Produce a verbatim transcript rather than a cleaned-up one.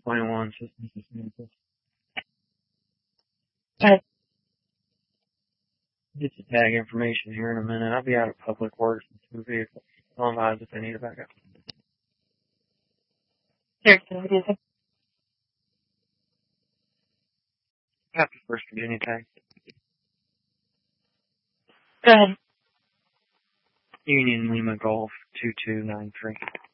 twenty-one, Systems and Samples. Okay. Get the tag information here in a minute. I'll be out of Public Works in two vehicles. I'll advise if they need a backup. Here, can we do this? Got the First Virginia tag. Go ahead. Union Lima Golf two two nine three.